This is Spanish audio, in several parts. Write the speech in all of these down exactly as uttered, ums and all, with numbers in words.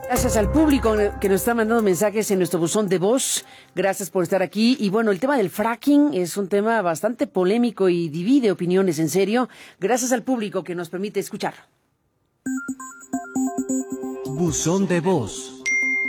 Gracias al público que nos está mandando mensajes en nuestro buzón de voz. Gracias por estar aquí. Y bueno, el tema del fracking es un tema bastante polémico y divide opiniones, en serio. Gracias al público que nos permite escuchar. Buzón de voz.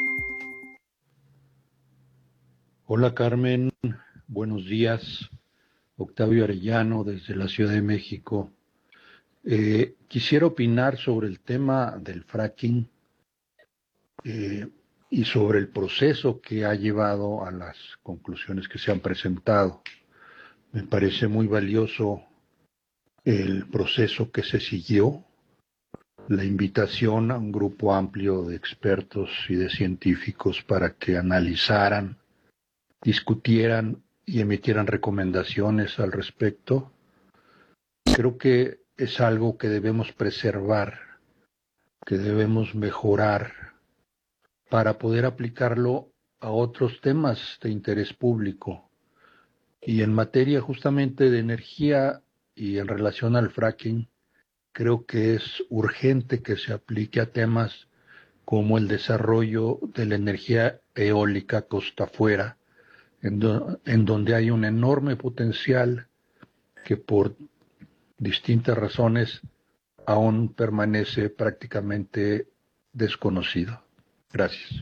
Hola Carmen, buenos días. Octavio Arellano desde la Ciudad de México. Eh, quisiera opinar sobre el tema del fracking eh, y sobre el proceso que ha llevado a las conclusiones que se han presentado. Me parece muy valioso el proceso que se siguió, la invitación a un grupo amplio de expertos y de científicos para que analizaran, discutieran y emitieran recomendaciones al respecto. Creo que es algo que debemos preservar, que debemos mejorar para poder aplicarlo a otros temas de interés público. Y en materia justamente de energía y en relación al fracking, creo que es urgente que se aplique a temas como el desarrollo de la energía eólica costa afuera, en, do, en donde hay un enorme potencial que por distintas razones aún permanece prácticamente desconocido. Gracias.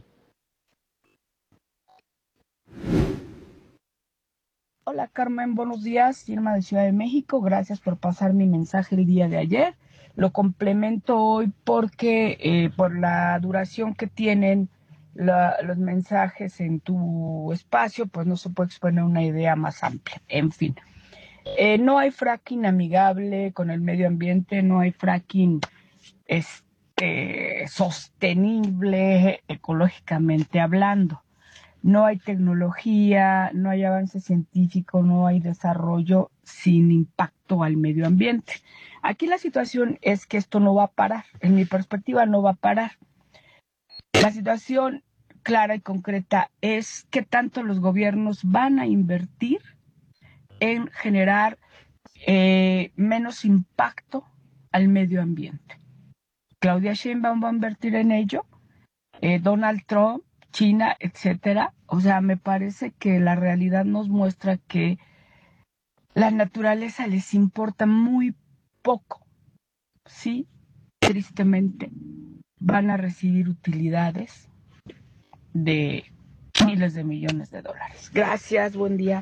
Hola Carmen, buenos días. Irma de Ciudad de México, gracias por pasar mi mensaje el día de ayer. Lo complemento hoy porque eh, por la duración que tienen la, los mensajes en tu espacio, pues no se puede exponer una idea más amplia. En fin, eh, no hay fracking amigable con el medio ambiente, no hay fracking este, sostenible ecológicamente hablando. No hay tecnología, no hay avance científico, no hay desarrollo sin impacto al medio ambiente. Aquí la situación es que esto no va a parar, en mi perspectiva no va a parar. La situación clara y concreta es que tanto los gobiernos van a invertir en generar eh, menos impacto al medio ambiente. Claudia Sheinbaum va a invertir en ello, eh, Donald Trump, China, etcétera. O sea, me parece que la realidad nos muestra que la naturaleza les importa muy poco, ¿sí? Tristemente, van a recibir utilidades de miles de millones de dólares. Gracias, buen día.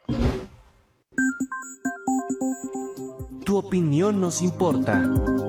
Tu opinión nos importa.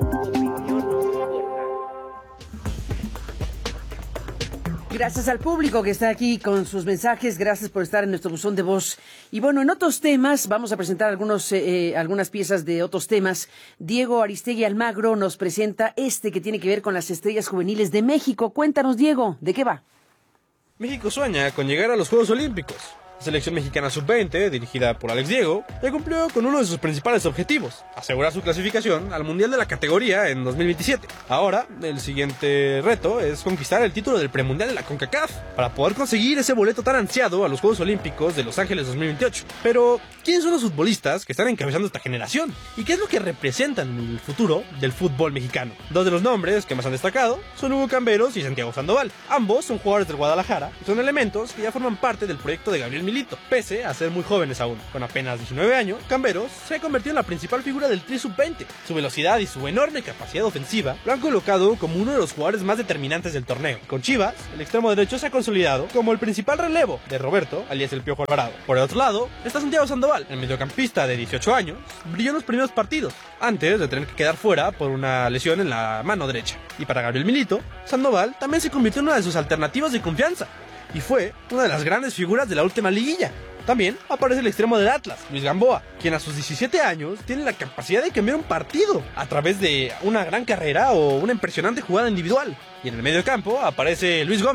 Gracias al público que está aquí con sus mensajes, gracias por estar en nuestro buzón de voz. Y bueno, en otros temas, vamos a presentar algunos, eh, algunas piezas de otros temas. Diego Aristegui Almagro nos presenta este que tiene que ver con las estrellas juveniles de México. Cuéntanos, Diego, ¿de qué va? México sueña con llegar a los Juegos Olímpicos. La selección mexicana sub veinte, dirigida por Alex Diego, ya cumplió con uno de sus principales objetivos, asegurar su clasificación al Mundial de la categoría en dos mil veintisiete. Ahora, el siguiente reto es conquistar el título del premundial de la CONCACAF, para poder conseguir ese boleto tan ansiado a los Juegos Olímpicos de Los Ángeles dos mil veintiocho. Pero, ¿quiénes son los futbolistas que están encabezando esta generación? ¿Y qué es lo que representan en el futuro del fútbol mexicano? Dos de los nombres que más han destacado son Hugo Camberos y Santiago Sandoval. Ambos son jugadores del Guadalajara y son elementos que ya forman parte del proyecto de Gabriel Milito, pese a ser muy jóvenes aún. Con apenas diecinueve años, Camberos se ha convertido en la principal figura del Tri sub veinte. Su velocidad y su enorme capacidad ofensiva lo han colocado como uno de los jugadores más determinantes del torneo. Con Chivas, el extremo derecho se ha consolidado como el principal relevo de Roberto, alias el Piojo Alvarado. Por el otro lado, está Santiago Sandoval, el mediocampista de dieciocho años, brilló en los primeros partidos, antes de tener que quedar fuera por una lesión en la mano derecha. Y para Gabriel Milito, Sandoval también se convirtió en una de sus alternativas de confianza, y fue una de las grandes figuras de la última liguilla. También aparece el extremo del Atlas, Luis Gamboa, quien a sus diecisiete años tiene la capacidad de cambiar un partido a través de una gran carrera o una impresionante jugada individual. Y en el medio campo aparece Luis Gómez,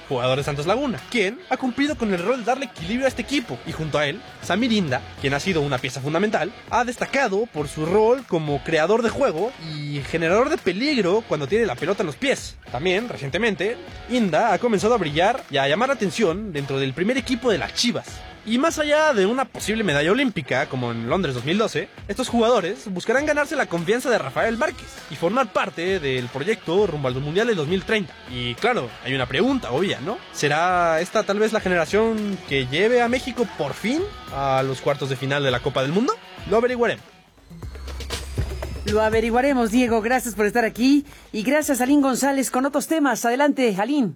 jugador de Santos Laguna, quien ha cumplido con el rol de darle equilibrio a este equipo, y junto a él, Samir Inda, quien ha sido una pieza fundamental, ha destacado por su rol como creador de juego y generador de peligro cuando tiene la pelota en los pies. También, recientemente, Inda ha comenzado a brillar y a llamar la atención dentro del primer equipo de las Chivas. Y más allá de una posible medalla olímpica, como en Londres dos mil doce, estos jugadores buscarán ganarse la confianza de Rafael Márquez y formar parte del proyecto rumbo al Mundial del dos mil treinta. Y claro, hay una pregunta obvia, ¿no? ¿Será esta tal vez la generación que lleve a México por fin a los cuartos de final de la Copa del Mundo? Lo averiguaremos. Lo averiguaremos, Diego. Gracias por estar aquí. Y gracias a Aline González con otros temas. Adelante, Aline.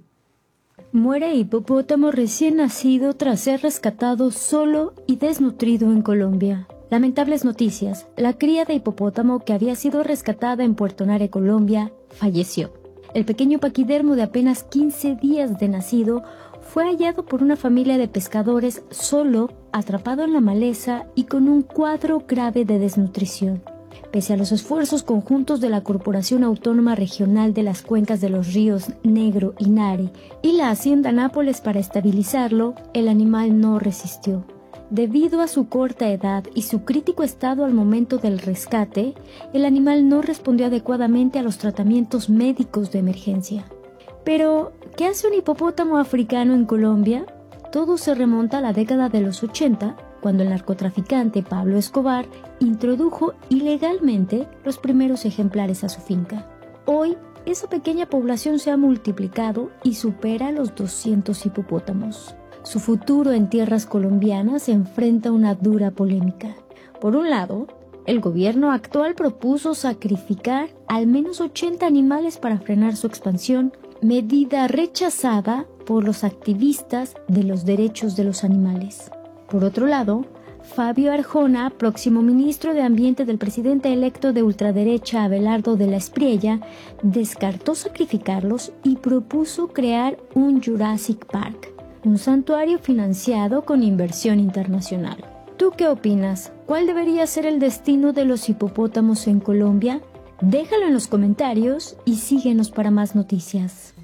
Muere hipopótamo recién nacido tras ser rescatado solo y desnutrido en Colombia. Lamentables noticias. La cría de hipopótamo que había sido rescatada en Puerto Nare, Colombia, falleció. El pequeño paquidermo de apenas quince días de nacido fue hallado por una familia de pescadores solo, atrapado en la maleza y con un cuadro grave de desnutrición. Pese a los esfuerzos conjuntos de la Corporación Autónoma Regional de las Cuencas de los Ríos Negro y Nare y la Hacienda Nápoles para estabilizarlo, el animal no resistió. Debido a su corta edad y su crítico estado al momento del rescate, el animal no respondió adecuadamente a los tratamientos médicos de emergencia. Pero, ¿qué hace un hipopótamo africano en Colombia? Todo se remonta a la década de los ochenta, cuando el narcotraficante Pablo Escobar introdujo ilegalmente los primeros ejemplares a su finca. Hoy, esa pequeña población se ha multiplicado y supera los doscientos hipopótamos. Su futuro en tierras colombianas se enfrenta a una dura polémica. Por un lado, el gobierno actual propuso sacrificar al menos ochenta animales para frenar su expansión, medida rechazada por los activistas de los derechos de los animales. Por otro lado, Fabio Arjona, próximo ministro de Ambiente del presidente electo de ultraderecha Abelardo de la Espriella, descartó sacrificarlos y propuso crear un Jurassic Park, un santuario financiado con inversión internacional. ¿Tú qué opinas? ¿Cuál debería ser el destino de los hipopótamos en Colombia? Déjalo en los comentarios y síguenos para más noticias.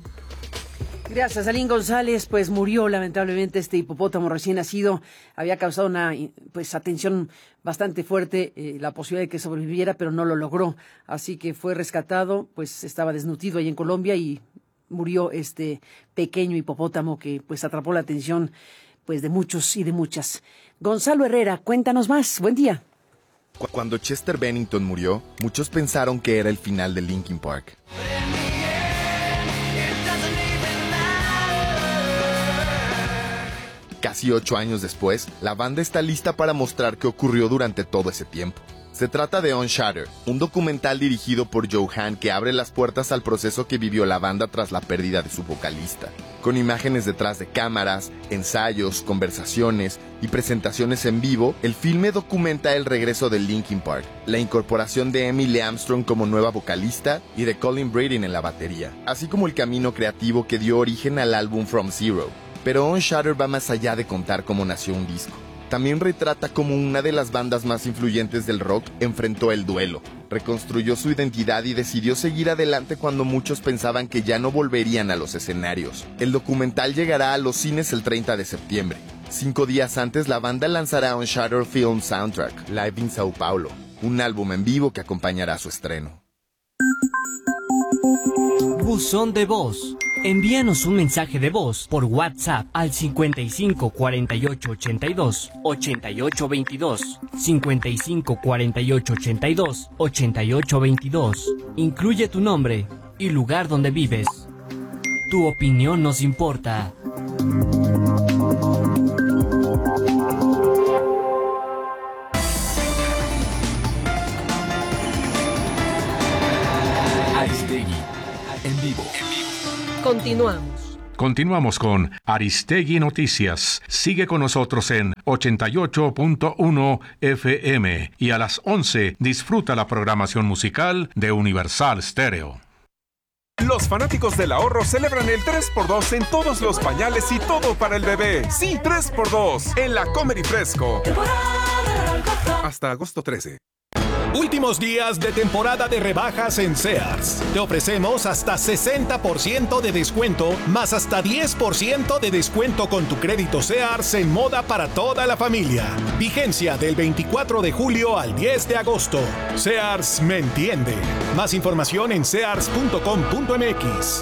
Gracias, Aline González. Pues murió lamentablemente este hipopótamo recién nacido. Había causado una pues atención bastante fuerte, eh, la posibilidad de que sobreviviera, pero no lo logró. Así que fue rescatado, pues estaba desnutrido ahí en Colombia y murió este pequeño hipopótamo que pues atrapó la atención pues de muchos y de muchas. Gonzalo Herrera, cuéntanos más. Buen día. Cuando Chester Bennington murió, muchos pensaron que era el final de Linkin Park. Casi ocho años después, la banda está lista para mostrar qué ocurrió durante todo ese tiempo. Se trata de Unshattered, un documental dirigido por Joe Hahn que abre las puertas al proceso que vivió la banda tras la pérdida de su vocalista. Con imágenes detrás de cámaras, ensayos, conversaciones y presentaciones en vivo, el filme documenta el regreso de Linkin Park, la incorporación de Emily Armstrong como nueva vocalista y de Colin Bradin en la batería, así como el camino creativo que dio origen al álbum From Zero. Pero Unshattered va más allá de contar cómo nació un disco. También retrata cómo una de las bandas más influyentes del rock enfrentó el duelo, reconstruyó su identidad y decidió seguir adelante cuando muchos pensaban que ya no volverían a los escenarios. El documental llegará a los cines el treinta de septiembre. Cinco días antes, la banda lanzará Unshattered Film Soundtrack, Live in Sao Paulo, un álbum en vivo que acompañará su estreno. Buzón de voz. Envíanos un mensaje de voz por WhatsApp al cincuenta y cinco cuarenta y ocho ochenta y dos ochenta y ocho veintidós, cincuenta y cinco cuarenta y ocho ochenta y dos ochenta y ocho veintidós. Incluye tu nombre y lugar donde vives. Tu opinión nos importa. Aristegui, en vivo. Continuamos. Continuamos con Aristegui Noticias. Sigue con nosotros en ochenta y ocho punto uno F M y a las once disfruta la programación musical de Universal Stereo. Los fanáticos del ahorro celebran el tres por dos en todos los pañales y todo para el bebé. Sí, tres por dos en la Comer y Fresco. Hasta agosto trece. Últimos días de temporada de rebajas en Sears. Te ofrecemos hasta sesenta por ciento de descuento, más hasta diez por ciento de descuento con tu crédito Sears en moda para toda la familia. Vigencia del veinticuatro de julio al diez de agosto. Sears me entiende. Más información en sears punto com punto m x.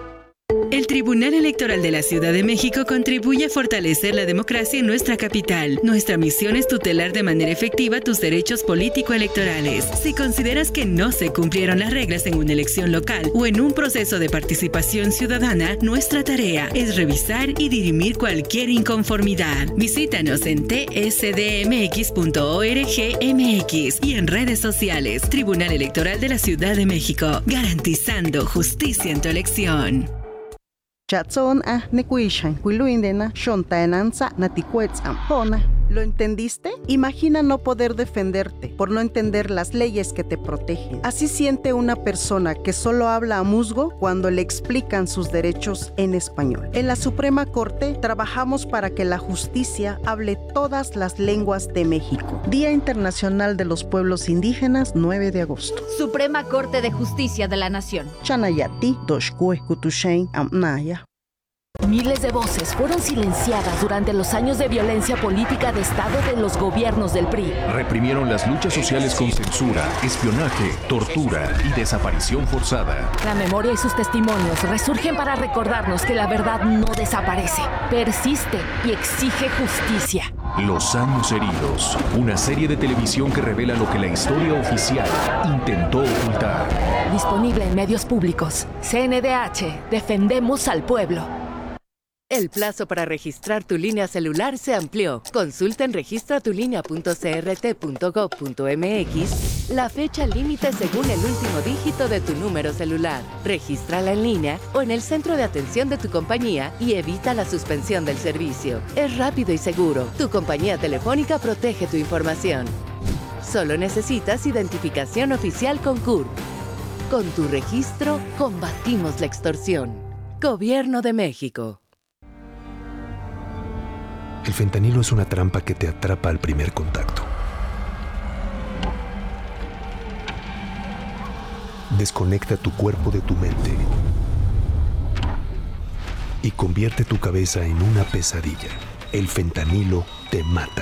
El Tribunal Electoral de la Ciudad de México contribuye a fortalecer la democracia en nuestra capital. Nuestra misión es tutelar de manera efectiva tus derechos político-electorales. Si consideras que no se cumplieron las reglas en una elección local o en un proceso de participación ciudadana, nuestra tarea es revisar y dirimir cualquier inconformidad. Visítanos en t s d m x punto org m x y en redes sociales. Tribunal Electoral de la Ciudad de México, garantizando justicia en tu elección. Chatson a nekuishan kuiluindena shontaenanza naticuetzam pona. ¿Lo entendiste? Imagina no poder defenderte por no entender las leyes que te protegen. Así siente una persona que solo habla a musgo cuando le explican sus derechos en español. En la Suprema Corte trabajamos para que la justicia hable todas las lenguas de México. Día Internacional de los Pueblos Indígenas, nueve de agosto. Suprema Corte de Justicia de la Nación. Chanayati, Doshkue, Kutushain, Amnaya. Miles de voces fueron silenciadas durante los años de violencia política de Estado de los gobiernos del P R I. Reprimieron las luchas sociales con censura, espionaje, tortura y desaparición forzada. La memoria y sus testimonios resurgen para recordarnos que la verdad no desaparece, persiste y exige justicia. Los años heridos, una serie de televisión que revela lo que la historia oficial intentó ocultar. Disponible en medios públicos. C N D H, defendemos al pueblo. El plazo para registrar tu línea celular se amplió. Consulta en registra tu línea punto c r t punto gov punto m x la fecha límite según el último dígito de tu número celular. Regístrala en línea o en el centro de atención de tu compañía y evita la suspensión del servicio. Es rápido y seguro. Tu compañía telefónica protege tu información. Solo necesitas identificación oficial con C U R P. Con tu registro, combatimos la extorsión. Gobierno de México. El fentanilo es una trampa que te atrapa al primer contacto. Desconecta tu cuerpo de tu mente y convierte tu cabeza en una pesadilla. El fentanilo te mata.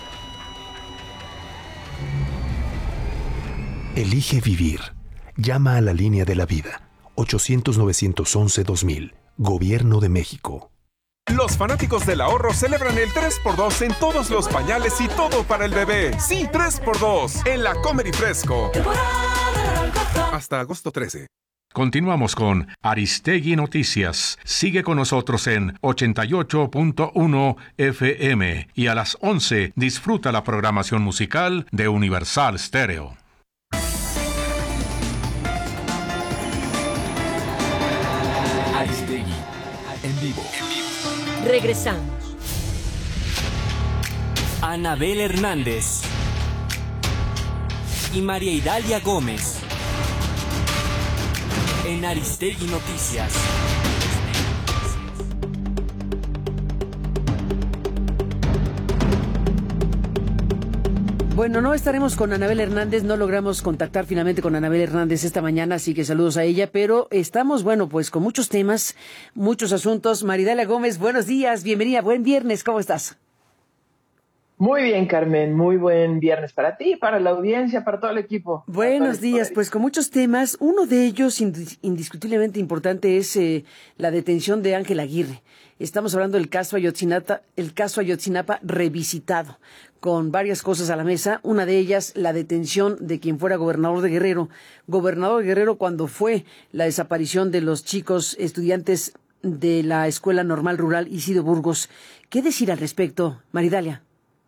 Elige vivir. Llama a la línea de la vida. ochocientos, novecientos once, dos mil. Gobierno de México. Los fanáticos del ahorro celebran el tres por dos en todos los pañales y todo para el bebé. Sí, tres por dos en la Comer y Fresco. Hasta agosto trece. Continuamos con Aristegui Noticias. Sigue con nosotros en ochenta y ocho punto uno F M y a las once disfruta la programación musical de Universal Stereo. Aristegui en vivo. Regresamos. Anabel Hernández y María Idalia Gómez en Aristegui Noticias. Bueno, no estaremos con Anabel Hernández, no logramos contactar finalmente con Anabel Hernández esta mañana, así que saludos a ella, pero estamos, bueno, pues con muchos temas, muchos asuntos. María Idalia Gómez, buenos días, bienvenida, buen viernes, ¿cómo estás? Muy bien, Carmen, muy buen viernes para ti, para la audiencia, para todo el equipo. Buenos días, pues con muchos temas. Uno de ellos indis- indiscutiblemente importante es eh, la detención de Ángel Aguirre. Estamos hablando del caso Ayotzinapa, el caso Ayotzinapa revisitado, con varias cosas a la mesa. Una de ellas, la detención de quien fuera gobernador de Guerrero. Gobernador de Guerrero cuando fue la desaparición de los chicos estudiantes de la Escuela Normal Rural Isidro Burgos. ¿Qué decir al respecto, María Idalia?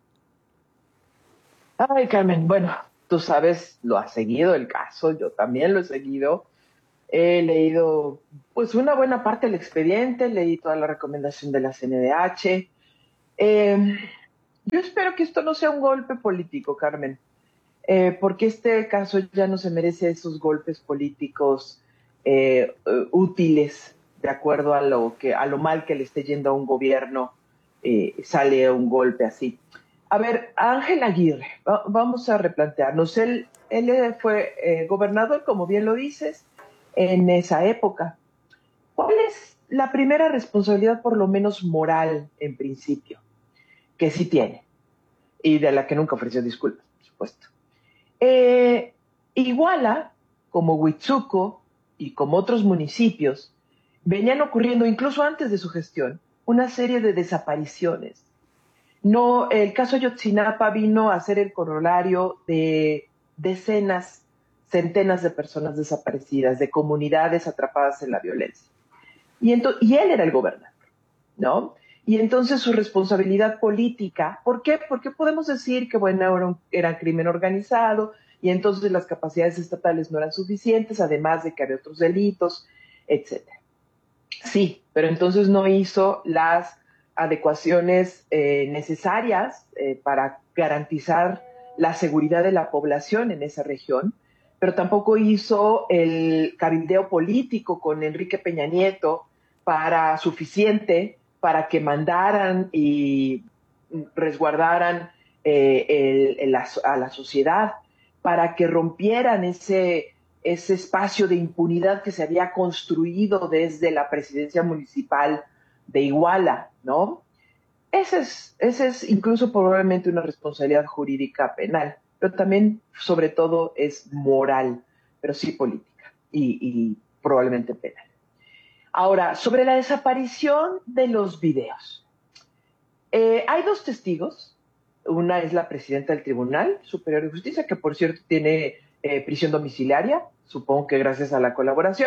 Ay, Carmen, bueno, tú sabes, lo has seguido el caso, yo también lo he seguido. He leído, pues, una buena parte del expediente, leí toda la recomendación de la C N D H. Eh, yo espero que esto no sea un golpe político, Carmen, eh, porque este caso ya no se merece esos golpes políticos eh, útiles, de acuerdo a lo que a lo mal que le esté yendo a un gobierno, eh, sale un golpe así. A ver, Ángel Aguirre, va, vamos a replantearnos. Él Él fue eh, gobernador, como bien lo dices, en esa época. ¿Cuál es la primera responsabilidad, por lo menos moral, en principio, que sí tiene? Y de la que nunca ofreció disculpas, por supuesto. Eh, Iguala, como Huitzuco y como otros municipios, venían ocurriendo, incluso antes de su gestión, una serie de desapariciones. No, el caso Ayotzinapa vino a ser el corolario de decenas, centenas de personas desaparecidas, de comunidades atrapadas en la violencia. Y, ento- y él era el gobernador, ¿no? Y entonces su responsabilidad política, ¿por qué? Porque podemos decir que, bueno, era, un, era crimen organizado y entonces las capacidades estatales no eran suficientes, además de que había otros delitos, etcétera. Sí, pero entonces no hizo las adecuaciones eh, necesarias eh, para garantizar la seguridad de la población en esa región, pero tampoco hizo el cabildeo político con Enrique Peña Nieto para suficiente para que mandaran y resguardaran eh, el, el, la, a la sociedad, para que rompieran ese, ese espacio de impunidad que se había construido desde la presidencia municipal de Iguala, ¿no? Esa es, ese es incluso probablemente una responsabilidad jurídica penal, pero también, sobre todo, es moral, pero sí política y, y probablemente penal. Ahora, sobre la desaparición de los videos. Eh, hay dos testigos. Una es la presidenta del Tribunal Superior de Justicia, que por cierto tiene eh, prisión domiciliaria, supongo que gracias a la colaboración,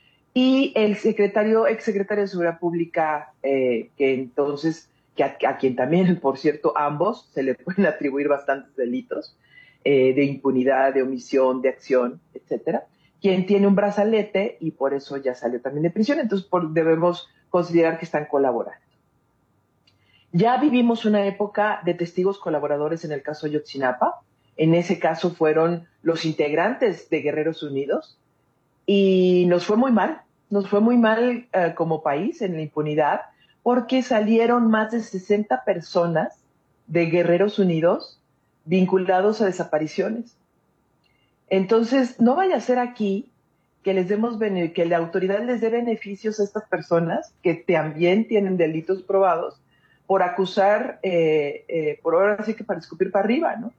y el secretario, exsecretario de Seguridad Pública, eh, que entonces, que a, a quien también, por cierto, ambos se le pueden atribuir bastantes delitos eh, de impunidad, de omisión, de acción, etcétera, quien tiene un brazalete y por eso ya salió también de prisión, entonces por, debemos considerar que están colaborando. Ya vivimos una época de testigos colaboradores en el caso Ayotzinapa. En ese caso fueron los integrantes de Guerreros Unidos y nos fue muy mal, nos fue muy mal eh, como país en la impunidad porque salieron más de sesenta personas de Guerreros Unidos vinculados a desapariciones. Entonces, no vaya a ser aquí que les demos que la autoridad les dé beneficios a estas personas que también tienen delitos probados por acusar, eh, eh, por ahora sí que para escupir para arriba, ¿no?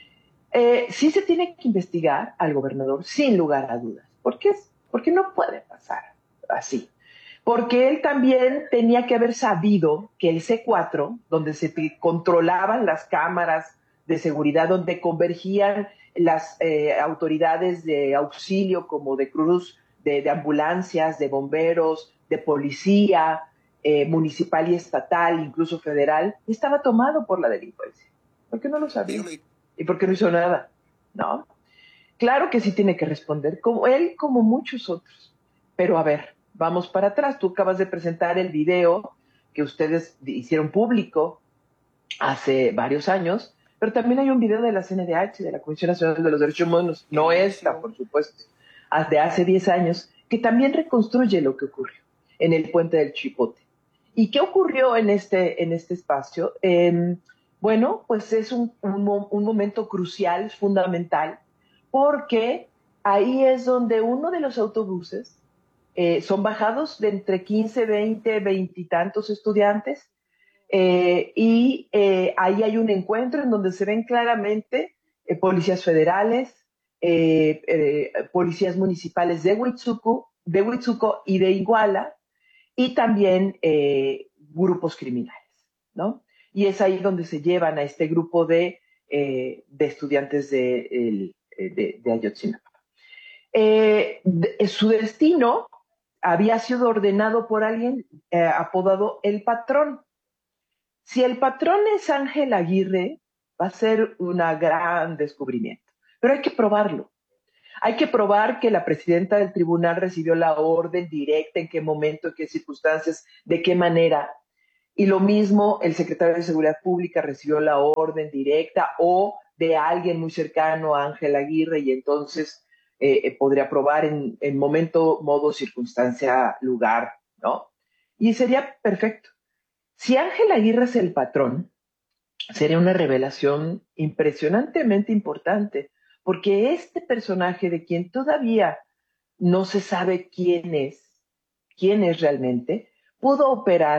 Eh, sí se tiene que investigar al gobernador, sin lugar a dudas. ¿Por qué? Porque no puede pasar así. Porque él también tenía que haber sabido que el C cuatro, donde se controlaban las cámaras de seguridad, donde convergían las eh, autoridades de auxilio como de Cruz, de, de ambulancias, de bomberos, de policía, eh, municipal y estatal, incluso federal, estaba tomado por la delincuencia. ¿Por qué no lo sabía? ¿Y por qué no hizo nada? ¿No? Claro que sí tiene que responder, como él, como muchos otros. Pero a ver, vamos para atrás. Tú acabas de presentar el video que ustedes hicieron público hace varios años, pero también hay un video de la C N D H, de la Comisión Nacional de los Derechos Humanos, no esta, por supuesto, de hace diez años, que también reconstruye lo que ocurrió en el puente del Chipote. ¿Y qué ocurrió en este, en este espacio? Eh, bueno, pues es un, un, un momento crucial, fundamental, porque ahí es donde uno de los autobuses eh, son bajados de entre quince, veinte, veinte y tantos estudiantes, eh, y eh, ahí hay un encuentro en donde se ven claramente eh, policías federales, eh, eh, policías municipales de Huitzuco, de Huitzuco y de Iguala, y también eh, grupos criminales, ¿no? Y es ahí donde se llevan a este grupo de, eh, de estudiantes de, el, de, de Ayotzinapa. Eh, de, su destino había sido ordenado por alguien eh, apodado El Patrón. Si el patrón es Ángel Aguirre, va a ser un gran descubrimiento, pero hay que probarlo. Hay que probar que la presidenta del tribunal recibió la orden directa, en qué momento, en qué circunstancias, de qué manera. Y lo mismo, el secretario de Seguridad Pública recibió la orden directa o de alguien muy cercano a Ángel Aguirre y entonces eh, podría probar en, en momento, modo, circunstancia, lugar, ¿no? Y sería perfecto. Si Ángel Aguirre es el patrón, sería una revelación impresionantemente importante, porque este personaje de quien todavía no se sabe quién es, quién es realmente, pudo operar